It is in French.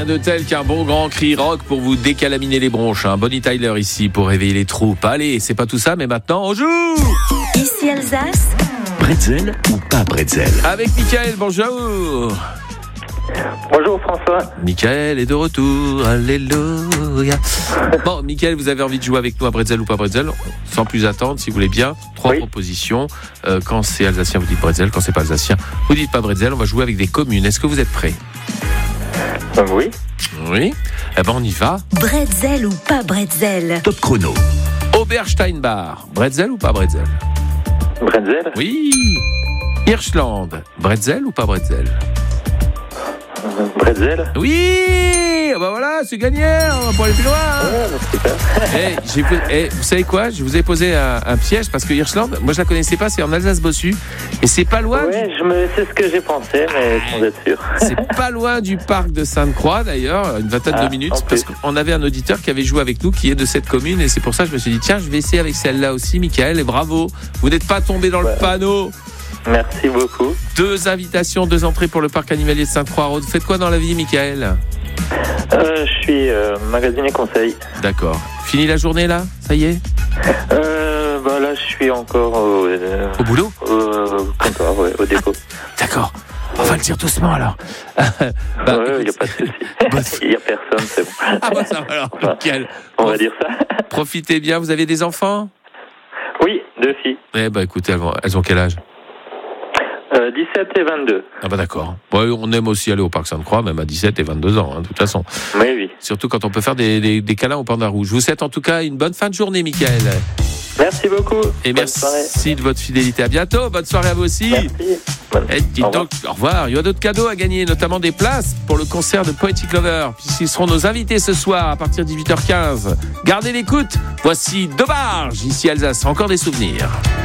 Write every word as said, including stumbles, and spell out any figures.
rien de tel qu'un bon grand cri rock pour vous décalaminer les bronches. Hein. Bonnie Tyler ici pour réveiller les troupes. Allez, c'est pas tout ça, mais maintenant on joue. Ici Alsace. Bretzel ou pas bretzel? Avec Mickaël, bonjour. Bonjour François. Mickaël est de retour, alléluia. Bon, Mickaël, vous avez envie de jouer avec nous à bretzel ou pas bretzel? Sans plus attendre, si vous voulez bien, trois oui. propositions. Euh, quand c'est alsacien, vous dites bretzel. Quand c'est pas alsacien, vous dites pas bretzel. On va jouer avec des communes. Est-ce que vous êtes prêts? euh, Oui. Oui. Eh ben, on y va. Bretzel ou pas bretzel? Top chrono. Obersteinbach, bretzel ou pas bretzel? Bretzel. Oui. Hirschland, bretzel ou pas bretzel? Bretzel. Oui. Ben voilà, c'est gagné. On va pas aller plus loin. Hein. Ouais, bah, super. hey, j'ai, hey, vous savez quoi? Je vous ai posé un, un piège parce que Hirschland, moi je la connaissais pas, c'est en Alsace-Bossu et c'est pas loin. Ouais, du... je me, c'est ce que j'ai pensé, mais sans être sûr. C'est pas loin du parc de Sainte-Croix d'ailleurs, une vingtaine ah, de minutes, parce qu'on avait un auditeur qui avait joué avec nous, qui est de cette commune, et c'est pour ça que je me suis dit tiens, je vais essayer avec celle-là aussi, Mickaël, et bravo, vous n'êtes pas tombé dans ouais. le panneau. Merci beaucoup. Deux invitations, deux entrées pour le parc animalier de Sainte-Croix. Vous faites quoi dans la vie, Mickaël? euh, Je suis euh, magasinier conseil. D'accord. Fini la journée là? Ça y est? euh, bah Là, je suis encore au, euh, au boulot? Au comptoir, ouais, au dépôt. D'accord. On va le dire doucement alors. bah, ouais, il n'y a pas de souci. Il n'y a personne, c'est bon. Ah bah ça va alors, nickel. On va dire ça. Profitez bien, vous avez des enfants? Oui, deux filles. Eh bah écoutez, elles, vont, elles ont quel âge? Euh, dix-sept et vingt-deux. Ah bah d'accord. Ouais, on aime aussi aller au parc Sainte-Croix, même à dix-sept et vingt-deux ans, hein, de toute façon. Oui, oui. Surtout quand on peut faire des, des, des câlins au panda rouge. Je vous souhaite en tout cas une bonne fin de journée, Mickaël. Merci beaucoup. Et bonne merci soirée. de votre fidélité. À bientôt. Bonne soirée à vous aussi. Merci. Bonne... Et dites donc, au revoir. Il y a d'autres cadeaux à gagner, notamment des places pour le concert de Poetic Lover, puisqu'ils seront nos invités ce soir à partir de dix-huit heures quinze. Gardez l'écoute. Voici Debarge, ici Alsace. Encore des souvenirs.